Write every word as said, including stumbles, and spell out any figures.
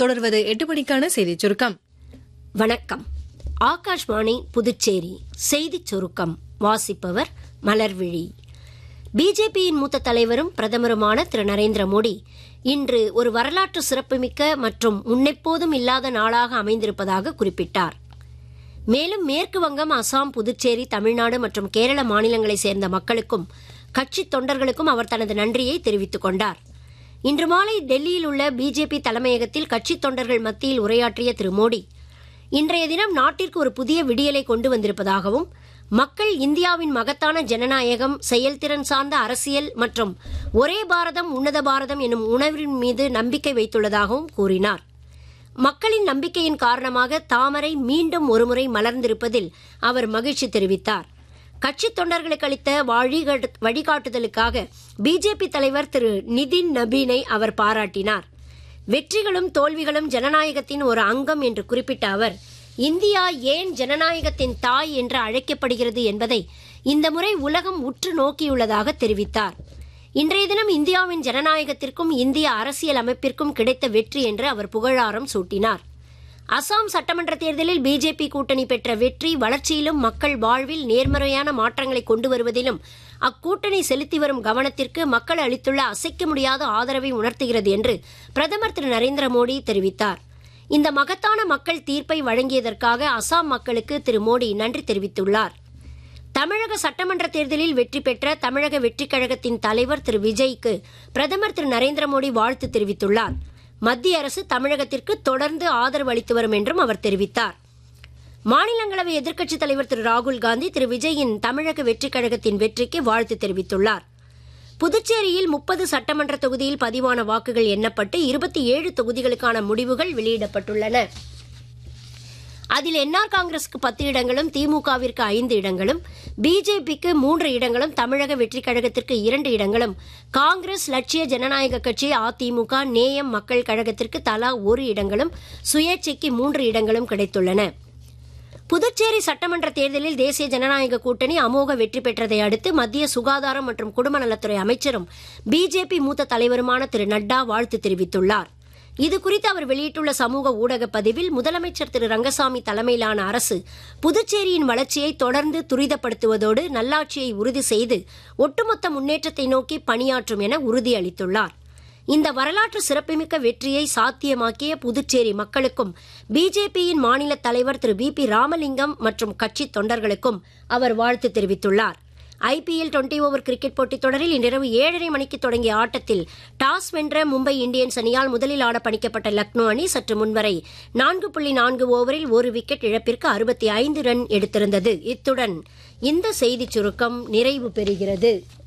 தொடர்வது எட்டு மணிக்கான செய்தி சுருக்கம். வணக்கம். ஆகாஷ்வாணி புதுச்சேரி செய்திச் சுருக்கம் வாசிப்பவர் மலர்விழி. பிஜேபியின் மூத்த தலைவரும் பிரதமருமான திரு நரேந்திர மோடி இன்று ஒரு வரலாற்று சிறப்புமிக்க மற்றும் முன்னெப்போதும் இல்லாத நாளாக அமைந்திருப்பதாக குறிப்பிட்டார். மேலும் மேற்கு வங்கம், அசாம், புதுச்சேரி, தமிழ்நாடு மற்றும் கேரள மாநிலங்களைச் சேர்ந்த மக்களுக்கும் கட்சி தொண்டர்களுக்கும் அவர் தனது நன்றியை தெரிவித்துக் கொண்டார். இன்று மாலை டெல்லியில் உள்ள பிஜேபி தலைமையகத்தில் கட்சி தொண்டர்கள் மத்தியில் உரையாற்றிய திரு மோடி, இன்றைய தினம் நாட்டிற்கு ஒரு புதிய விடியலை கொண்டு வந்திருப்பதாகவும், மக்கள் இந்தியாவின் மகத்தான ஜனநாயகம், செயல்திறன் சார்ந்த அரசியல் மற்றும் ஒரே பாரதம் உன்னத பாரதம் எனும் உணர்வின் மீது நம்பிக்கை வைத்துள்ளதாகவும் கூறினார். மக்களின் நம்பிக்கையின் காரணமாக தாமரை மீண்டும் ஒருமுறை மலர்ந்திருப்பதில் அவர் மகிழ்ச்சி தெரிவித்தார். கட்சி தொண்டர்களுக்கு அளித்த வழிகாட்டுதலுக்காக பிஜேபி தலைவர் திரு நிதின் நபீனை அவர் பாராட்டினார். வெற்றிகளும் தோல்விகளும் ஜனநாயகத்தின் ஒரு அங்கம் என்று குறிப்பிட்ட அவர், இந்தியா ஏன் ஜனநாயகத்தின் தாய் என்று அழைக்கப்படுகிறது என்பதை இந்த முறை உலகம் உற்று நோக்கியுள்ளதாக தெரிவித்தார். இன்றைய தினம் இந்தியாவின் ஜனநாயகத்திற்கும் இந்திய அரசியல் அமைப்பிற்கும் கிடைத்த வெற்றி என்று அவர் புகழாரம் சூட்டினார். அசாம் சட்டமன்ற தேர்தலில் பிஜேபி கூட்டணி பெற்ற வெற்றி வளர்ச்சியிலும் மக்கள் வாழ்வில் நேர்மறையான மாற்றங்களை கொண்டு வருவதிலும் அக்கூட்டணி செலுத்தி வரும் கவனத்திற்கு மக்கள் அளித்துள்ள அசைக்க முடியாத ஆதரவை உணர்த்துகிறது என்று பிரதமர் திரு நரேந்திர மோடி தெரிவித்தார். இந்த மகத்தான மக்கள் தீர்ப்பை வழங்கியதற்காக அசாம் மக்களுக்கு திரு மோடி நன்றி தெரிவித்துள்ளார். தமிழக சட்டமன்ற தேர்தலில் வெற்றி பெற்ற தமிழக வெற்றிக் கழகத்தின் தலைவர் திரு விஜய்க்கு பிரதமர் திரு நரேந்திர மோடி வாழ்த்து தெரிவித்துள்ளார். மத்திய அரசு தமிழகத்திற்கு தொடர்ந்து ஆதரவு அளித்து வரும் என்றும் அவர் தெரிவித்தார். மாநிலங்களவை எதிர்க்கட்சித் தலைவர் திரு ராகுல் காந்தி திரு விஜயின் தமிழக வெற்றிக் கழகத்தின் வெற்றிக்கு வாழ்த்து தெரிவித்துள்ளார். புதுச்சேரியில் முப்பது சட்டமன்ற தொகுதியில் பதிவான வாக்குகள் எண்ணப்பட்டு இருபத்தி ஏழு தொகுதிகளுக்கான முடிவுகள் வெளியிடப்பட்டுள்ளன. அதில் என்ஆர் காங்கிரசுக்கு பத்து இடங்களும், திமுகவிற்கு ஐந்து இடங்களும், பிஜேபிக்கு மூன்று இடங்களும், தமிழக வெற்றிக் கழகத்திற்கு இரண்டு இடங்களும், காங்கிரஸ், லட்சிய ஜனநாயக கட்சி, அதிமுக, நேயம் மக்கள் கழகத்திற்கு தலா ஒரு இடங்களும், சுயேட்சைக்கு மூன்று இடங்களும் கிடைத்துள்ளன. புதுச்சேரி சட்டமன்ற தேர்தலில் தேசிய ஜனநாயக கூட்டணி அமோக வெற்றி பெற்றதை அடுத்து மத்திய சுகாதாரம் மற்றும் குடும்ப நலத்துறை அமைச்சரும் பிஜேபி மூத்த தலைவருமான திரு நட்டா வாழ்த்து தெரிவித்துள்ளார். இதுகுறித்து அவர் வெளியிட்டுள்ள சமூக ஊடக பதிவில், முதலமைச்சர் திரு ரங்கசாமி தலைமையிலான அரசு புதுச்சேரியின் வளர்ச்சியை தொடர்ந்து துரிதப்படுத்துவதோடு நல்லாட்சியை உறுதி செய்து ஒட்டுமொத்த முன்னேற்றத்தை நோக்கி பணியாற்றும் என உறுதியளித்துள்ளார். இந்த வரலாற்று சிறப்புமிக்க வெற்றியை சாத்தியமாக்கிய புதுச்சேரி மக்களுக்கும் பிஜேபியின் மாநில தலைவர் திரு பி பி ராமலிங்கம் மற்றும் கட்சி தொண்டர்களுக்கும் அவர் வாழ்த்து தெரிவித்துள்ளார். ஐபிஎல் டுவெண்டி ஓவர் கிரிக்கெட் போட்டித் தொடரில் இன்றிரவு ஏழரை மணிக்கு தொடங்கிய ஆட்டத்தில் டாஸ் வென்ற மும்பை இந்தியன்ஸ் அணியால் முதலில் ஆட பணிக்கப்பட்ட லக்னோ அணி சற்று முன்வரை நான்கு புள்ளி நான்கு ஓவரில் ஒரு விக்கெட் இழப்பிற்கு அறுபத்தி ஐந்து ரன் எடுத்திருந்தது. இத்துடன் இந்த செய்திச் சுருக்கம் நிறைவு பெறுகிறது.